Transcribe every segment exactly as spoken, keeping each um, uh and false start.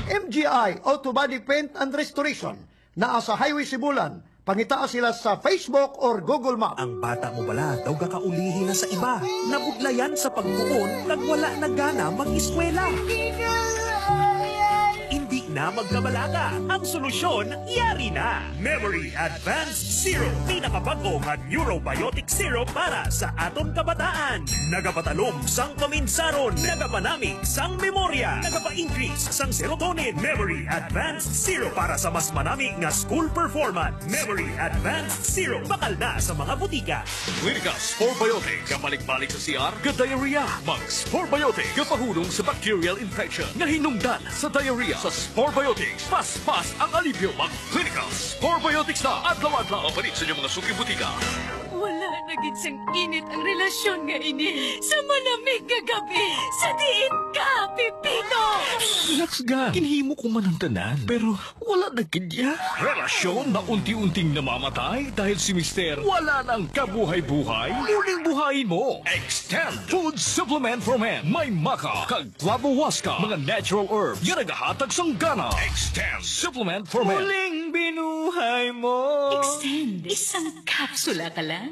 M G I Auto Body Paint and Restoration naa sa Highway Sibulan. Pangitaa sila sa Facebook or Google Maps. Ang bata mo bala daw kakaulihin na sa iba. Nabudlayan sa pagbuon, nagwala na gana mag-eskwela. Hindi na magkabalaga. Ang solusyon, yari na. Memory Advanced Syrup. Pinakabago nga Neurobiotic Syrup para sa aton kabataan. Nagapatalom sang paminsaron. Nagapanamig sang memorya. Nagapa-increase sang serotonin. Memory Advanced Syrup para sa mas manamig nga school performance. Memory Advanced Syrup. Bakal na sa mga butika. Clinica Sporbiotic. Kapalik-balik sa C R, ka-diarrhea. Mag Sporbiotic. Kapahulong sa bacterial infection. Nga hinungdan sa diarrhea. Sa Sporbiotics, pas-pas ang alipyo. Mag Clinica Sporbiotics na adlaw-adlaw. Mapalit sa inyong mga suki butika. Wala na gid sang init ang relasyon nga ini sa malamig nga gabi sa diin ka, Pipito! Relax ga. Kinhimo ko man ang tanan. Pero wala na kidya. Relasyon na unti-unting namamatay dahil si Mister wala nang kabuhay-buhay. Muling buhayin mo. Extend Food Supplement for Men. May maka, kag clavohuasca, mga natural herbs. Yan nagahatag sang gana. Extend Supplement for Men. Muling binuhay mo. Extend, isang kapsula ka lang.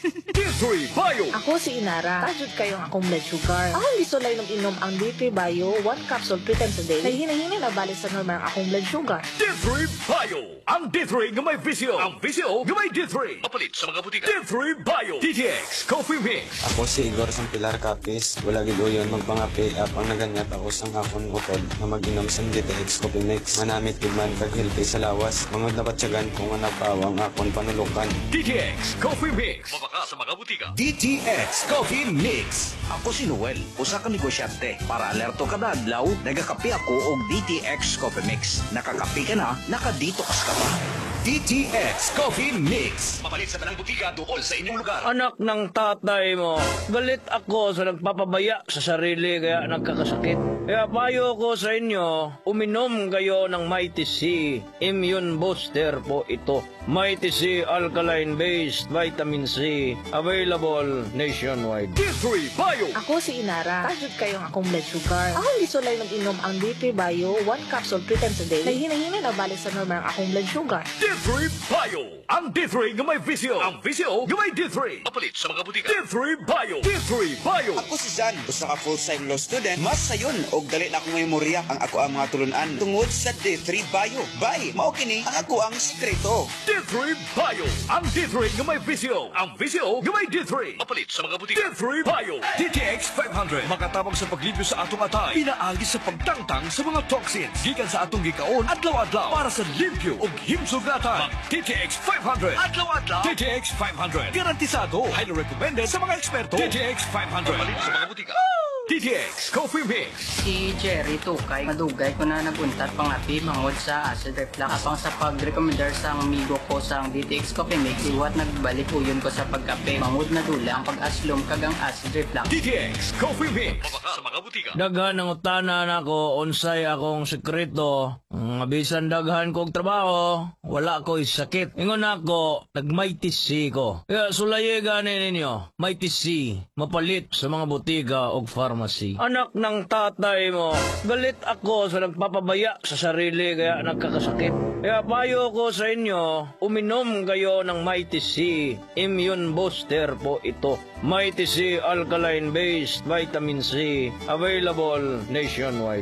D three Bio. Ako si Inara. Tajud kayong akong blood sugar. Ako gisulay nung inom ang D three Bio, one capsule three times a day. Kay hinahinay na balik sa normal ang akong blood sugar. D three Bio. Ang D three nga may visio. Ang visio nga may D three. Papalit sa mga butika. D three Bio. D T X Coffee Mix. Ako si Igor sang Pilar Capis. Wala gid uyon magpangapi up ang naganyat ako sang akon utod na mag-inom sang D T X Coffee Mix. Manamit gid man kag healthy sa lawas. Mangod na batyagan kung nga napawang akon panulukan. D T X Coffee Mix. Mabaka sa mga butika. D T X Coffee Mix. Ako si Noel, usa ka negosyante. Para alerto kada adlaw, nagakape ako og D T X Coffee Mix. Nakakape ka na, nakadetox ka pa. D T X Coffee Mix. Mapalit sa tanang butika tukol sa inyong lugar. Anak ng tatay mo, galit ako sa nagpapabaya sa sarili kaya nagkakasakit. Kaya payo ko sa inyo, uminom kayo ng Mighty C. Immune Booster po ito. Mighty C Alkaline-based Vitamin C. Available nationwide. D three Bio. Ako si Inara. Tajud kayong akong blood sugar. Ako gisulay nung inom ang D three Bio, one capsule three times a day. Kay hinahinay na balik sa normal ang akong blood sugar. D three Bio. Ang D three nga may visio. Ang visio nga may D three. Papalit sa mga butika. D three Bio. D three Bio. Ako si Jan, usa ka full-time law student. Mas sayon og dali na akong memorya ang ako ang mga tulunan tungod sa D three Bio. Bye, mao kini ang ako ang sekreto. D three Bio. Ang D three nga may visio. Ang visio nga may D three. Papalit sa mga butika. D three Bio. D T X five hundred. Makatabang sa paglibyo sa atong atay. Pinaagi sa pagtangtang sa mga toxins. Gikan sa atong gikaon adlaw-adlaw para sa limpyo ug himsugatan. Mag D T X five hundred. Adlaw-adlaw. D T X five hundred. Garantisado. Highly recommended sa mga eksperto. D T X five hundred. Papalit sa mga butika. D T X Coffee Mix. Si Jerry Tukay, madugay ko na naguntat pangapi mangod sa acid reflux. Apang sa pag-recommendar sa amigo ko sa D T X Coffee Mix, iwat nagbalik uyon ko sa pagkape. Mangod na dula ang pag-aslom kagang acid reflux. D T X Coffee Mix. Mabaka sa mga butika. Daghan ang utanan ako, unsay akong sekreto. Mabisan daghan kong trabaho, wala ko sakit. Ingon ako, nag-Mighty C ko. Kaya sulaye gani ninyo, Mighty C, mapalit sa mga butika o pharmacy. Anak ng tatay mo, galit ako sa nagpapabaya sa sarili kaya nagkakasakit. Kaya payo ko sa inyo, uminom kayo ng Mighty C. Immune Booster po ito. Mighty C Alkaline-based Vitamin C. Available nationwide.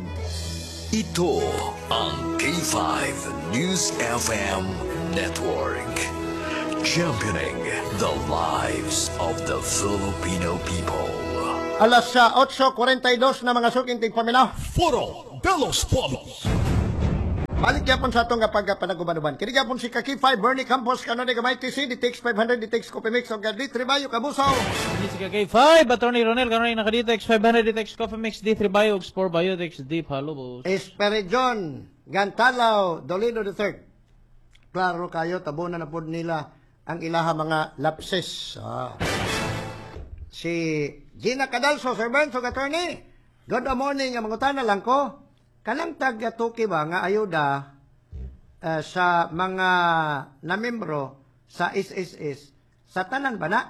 Ito ang K five News F M Network. Championing the lives of the Filipino people. Alas sa eight forty-two na mga suking tigpamila. Foro de los Pueblos. Balik yapon sa atong kapag panagubanuban. Kini yapon si Kaki five Bernie Campos kano ni gamay T C D T X five hundred D T X Coffee Mix og D three Bayo kabusaw. Ini si K five Attorney Ronel kano ni naka D T X five hundred D T X Coffee Mix D three Bayo Sport Bio D T X Deep Halobos. Esperijon Gantalaw Dolino the third. Klaro kayo tabunan na pod nila ang ilaha mga lapses. Ah. Si Gina Cadalso, Sir Benzo, attorney. Good morning, ang mga na lang ko. Kanang taga-tuki ba nga ayuda uh, sa mga namembro sa S S S sa tanan ba na?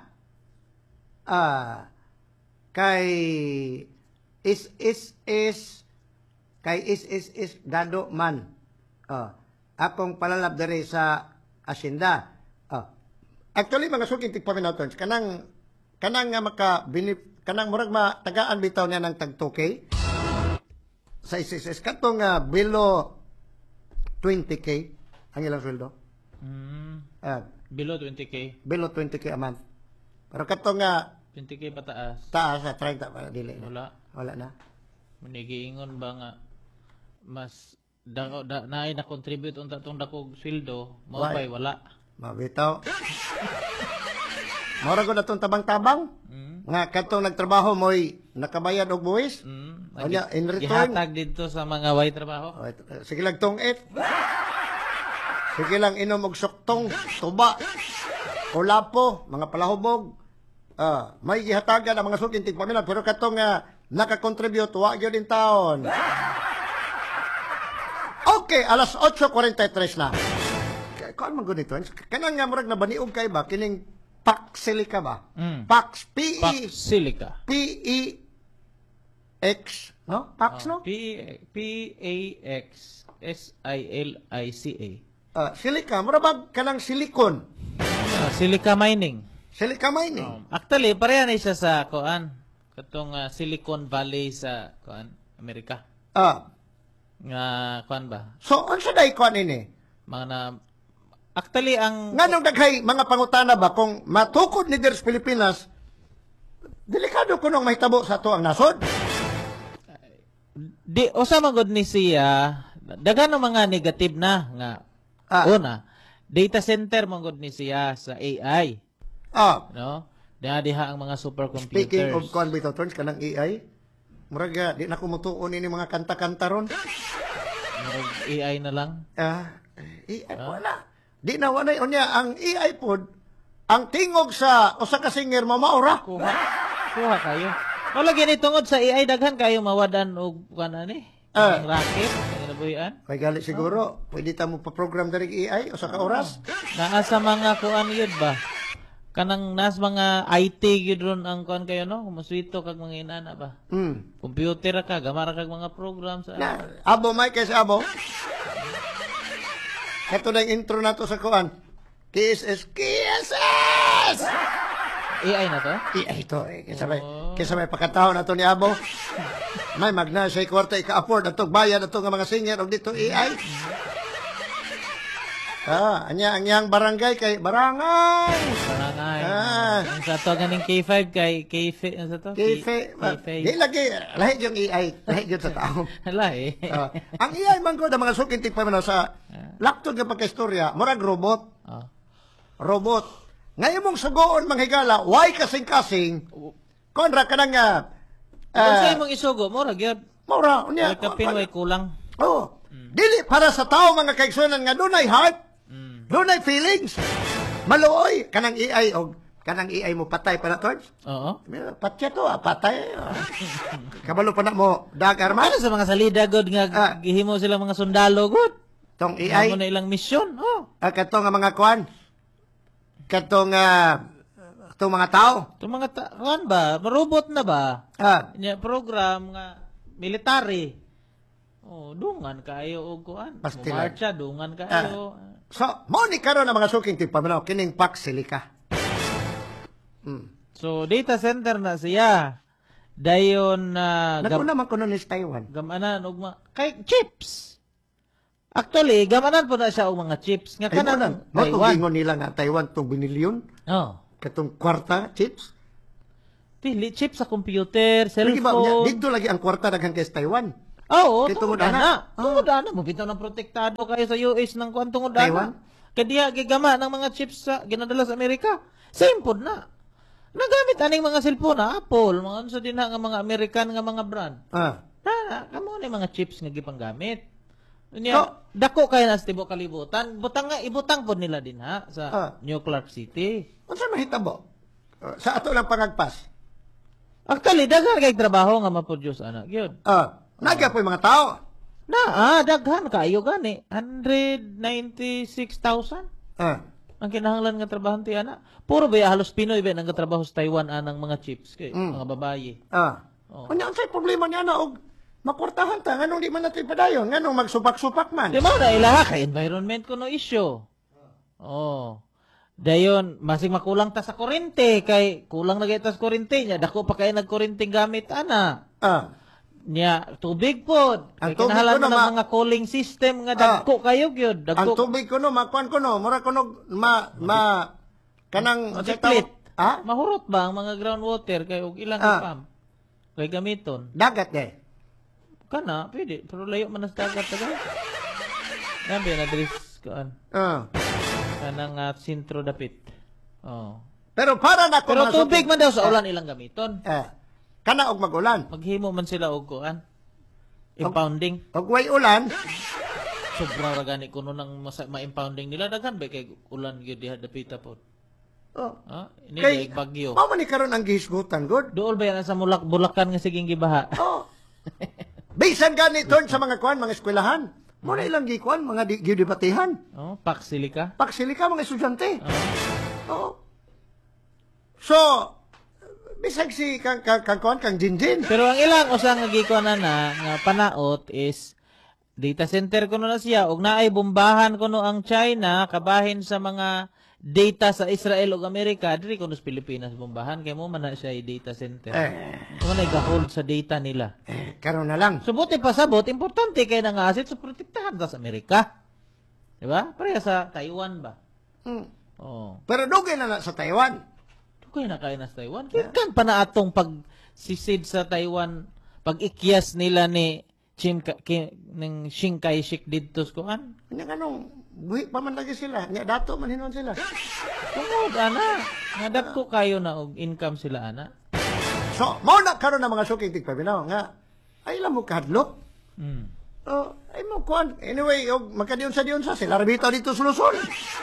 Uh, kay S S S kay is is is dado man. Oh, akong palalab diri sa asyenda. Oh. Actually mga suking tigpaminaw kanang kanang nga maka binip, kanang murag matagaan bitaw niya ng tag two K sa is is is katong uh, below twenty K ang ilang sweldo. Mm, Ah, below twenty K. below twenty K a month. Pero katong nga twenty K pataas. taas sa thirty pa dili na. Wala. Wala na. Manigiingon ba nga mas da, da naay na contribute unta tong dakog sweldo, mao Why? pay wala. Mabitaw. Mora ko na itong tabang-tabang. Mm. Nga katong nagtrabaho mo'y nakabayad og buwis. Mm. O niya, in return, Gihatag dito sa mga way trabaho. o, sige lang tong it. Sige lang inom og suktong, tuba, kulapo, mga palahubog. Ah, may gihatagan ang mga suking tigpamilan. Pero katong nga nakakontribute, wa gyud din taon. Okay, alas eight forty-three na. Kuan man gud nito? Kanang nga murag na baniog kay ba kining Paxilica ba? Mm. Pax P E Pax Silica. P E X, no? Pax no? P P A X S I L I C A. Ah, silica, mura ba kanang silicon? Ah, silica mining. Silica mining. Um, actually, pareha na siya sa kuan. Katong ah, Silicon Valley sa kuan, Amerika. Ah, Nga kuan ba? so unsa day kuan ini? Mga na actually ang Nganong daghay mga pangutana ba kung matukod ni Ders Pilipinas, delikado kuno mahitabo sa ato ang nasod. di usa man gud ni siya daghan ng mga negative na nga Ah. una data center man gud ni siya sa A I, Ah, no? Diha diha ang mga supercomputers. speaking of kuan bitaw turns kanang A I, murag ah, di na ko mutuon ini mga kanta-kanta ron. Murag A I na lang. Ah, A I wala. Di na wala unya ang A I pod ang tingog sa usa ka singer mamaura. Kuha. Kuha kayo. Wala gini tungod sa A I daghan kayo mawadan og kuan ani. Ah. Ang racket, ang nabuhian. May gali siguro, pwede ta mo pa-program diri A I usa ka oras. Naa sa mga kuan yun ba? Kanang nas mga I T yun ron ang kuan kayo no? Kumuswito kag mga inana ba? Hmm. Computer ka, gamara kag mga program sa Na, abo may kay sa abo. Ito na yung intro nato sa kuan. Kiss Kiss A I na to? A I to eh. Kisa may, kisa may pakataho na to ni abo. May magna siya kwarta ika-afford atong bayad atong nga mga senior og dito A I. Ah, anya ang yang barangay kay barangay. Barangay. Ah. Ang sa to ganing K five kay K five ano sa to? Kife, di lagi lahi yung A I, lahi yung sa tao. Hala eh. Ah, ang A I man ko na mga sukintik pa man sa laktod nga pagkaistorya, murag robot. Oh. Robot. Ngayon mong sugoon manghigala, why kasing-kasing? Konra ka na nga. Kung ah, sa imong isugo mo ra gyud. Maura, unya. Way kapin way kulang. Oh. Dili para sa tao mga kaigsunan nga dunay heart. Mm. Dunay feelings. Maluoy kanang A I og kanang A I mo patay pa na to. Oo. Patya to, ah, patay. ah. Kabalo pa na mo dag armas. Ano sa mga salida god nga Ah. gihimo sila mga sundalo god. Tong A I. Amo na ilang misyon. Oh. Ah, kato nga mga kwan. Katong uh, katong mga tao. Itong mga ta- kuan ba? Robot na ba? Ah, Nya program nga military. Oh, dungan kayo og kuan. Pastilan. Marcha dungan kayo. so, mo ni karon ang mga suking tigpaminaw kining Pax Silica. Hmm. So data center na siya. Dayon na uh, Naguna man kuno ni Taiwan. gamanan og mga kay chips. Actually, gamanan po na siya og mga chips nga Ay, mo kanang mo tong Taiwan. gingon nila nga Taiwan tong binilyon. Oh. Katong kwarta chips. Dili chips sa computer, Lagi ba, cellphone. dito lagi ang kwarta daghang kay sa Taiwan. Oo, Kay tungod tungod ana. ana. Tungod ana mo bitaw ng protektado kayo sa U S ng kuan tungod Taiwan? ana. Kaya diha gigama ng mga chips sa ginadala sa Amerika. Same pod na. Nagamit aning mga cellphone na Apple, mga unsa din na nga mga American nga mga brand. Ah. Na, kamo ni mga chips nga gipanggamit. Unya, So- dako kay nas tibuok kalibutan. Butang nga ibutang pod nila din ha sa Ah. New Clark City. Unsa mahitabo? Uh, sa ato lang pangagpas. Actually, daghan kay trabaho nga ma-produce ana. Gyud. Ah, naga po yung mga tao. Na, ah, daghan kayo gani. one hundred ninety-six thousand. Ah. Ang kinahanglan nga trabaho ti ana. Puro ba halos Pinoy ba nang trabaho sa Taiwan anang mga chips kay Mm. mga babaye. Ah. Oh. Unya unsay problema niya na og Makwartahan ta, nganong di man natin padayon, nganong magsupak-supak man. Di ba na ilaha kay environment ko no issue. Oh. Dayon, masing makulang ta sa kurente, kay kulang na ta sa kurente niya, dako pa kay nagkurente gamit, ana. Ah. Niya, tubig po. Ang Kay tubig kinahanglan ko na mo ng ma- mga cooling system nga Ah. dagko kayo gyud. Ang Dagko. tubig ko no, makuan ko no, mura ko no, ma, ma, kanang, Masiklit. ha? Mahurot ba ang mga groundwater kay og ilang Ah. ipam? Kay gamiton. Dagat eh. Kana, pwede. Pero layo man sa dagat taga. Nabi na diri kuan. Ah. Kanang uh, sintro dapit. Oh. Pero para na ko Pero mga tubig suki- man daw sa ulan ilang gamiton. Eh, kana og magulan. Maghimo man sila og kuan. Impounding. Og way ulan, Sobra ra gani kuno nang masa- ma-impounding nila daghan ba kay ulan gyud diha dapita pod. oh, Ha? Ini kay, kay bagyo. mao man ni karon ang gihisgutan, good. Dool ba yan sa mulak bulakan nga siging gibaha? Oh. Bisan gani turn sa mga kuan, mga eskwelahan. Mo na ilang gikuan, mga di, gidebatihan. Oh, paksilika. Paksilika mga estudyante. Oh. Oo. So, bisag si kang kang kang kuan kang Jinjin. Pero ang ilang usa nga gikuan na na nga panaot is data center kuno na siya ug naay bombahan kuno ang China kabahin sa mga data sa Israel ug Amerika diri kuno sa Pilipinas bombahan kay mo man na siya ay data center. Eh, Kung na hold sa data nila. eh karon na lang. Subuti pa sabot importante kay nang asset so protektahan ta sa Amerika. Di ba? Pareha sa Taiwan ba? Hmm. Oh. Pero dugay na na sa Taiwan. Kaya na kaya na sa Taiwan. Kan pa na atong pag sisid sa Taiwan, pag ikyas nila ni Chim Ka- ki, ng Chiang Kai-shek dito sa kuan. Nya kanong buhi pa man lagi sila. Nya dato man hinon sila. Tungod ana, nga dagko kayo na og income sila ana. So, mao na karon na mga suking tigpabinaw nga ay lang mo kahadlok. Mm. Oh, ay mo kuan. Anyway, og magkadiyon sa diyon sa sila rabito dito sa Luzon.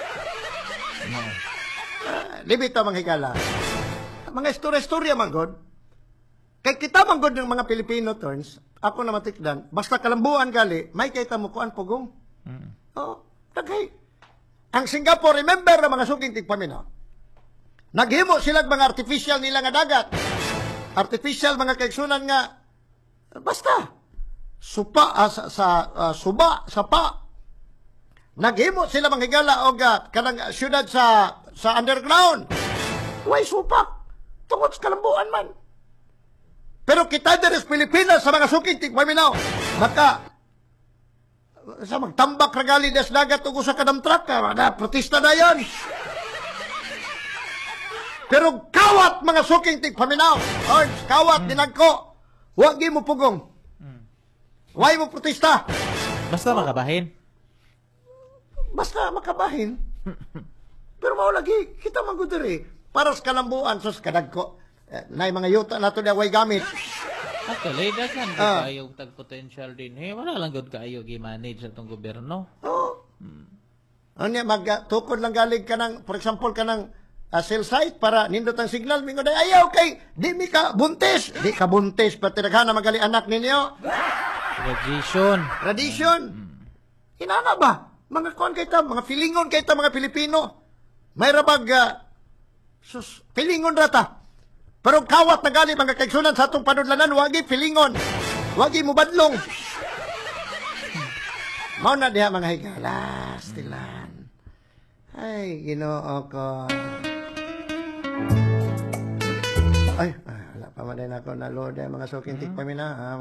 Uh, libito mga higala. Mga istorya-istorya man god. Kay kita man god ng mga Pilipino turns, ako na matikdan, basta kalambuan gali, may kita mo kuan pugong. Mm. Oh, tagay. Ang Singapore, remember na mga suking tigpaminaw. Naghimo sila mga artificial nila nga dagat. Artificial mga kaigsunan nga basta supa ah, sa, sa ah, suba sa pa. Naghimo sila mga higala og uh, kanang uh, syudad sa sa underground. Way supak. Tungod sa kalambuan man. Pero kita diri sa Pilipinas sa mga suking tigpaminaw. Maka sa magtambak ragali des dagat ug usa ka damtrak ka na protesta na yon. Pero kawat mga suking tigpaminaw. Or kawat dinagko. Wa gi mo pugong. Way mo protesta. Basta makabahin. Basta makabahin. Pero mao lagi kita man gud diri para sa kalambuan sus kadagko. Eh, nay mga yuta nato na way gamit. Actually, daghan Ah. uh, kayo tag potential din. Eh, wala lang gud kaayo gi-manage sa tong gobyerno. Oh. Ano niya, mag, uh, tukod lang galing ka ng, for example, ka ng uh, cell site para nindot ang signal. Mingo na, ayaw kay, di mi ka buntis. Di ka buntis, pati naghana magali anak ninyo. Tradition. Tradition. Inana ba? Mga kuan kay ta, mga filingon kay ta, mga Pilipino. May rabag, uh, sus, filingon rata. Pero kawat na gali, mga kaigsunan sa atong panudlanan, wagi filingon. Wagi mo badlong. Mao na diha mga higala, stilan. Ay, Ginoo ko. Ay, ay wala pa man din ako na load mga suking tikpamina.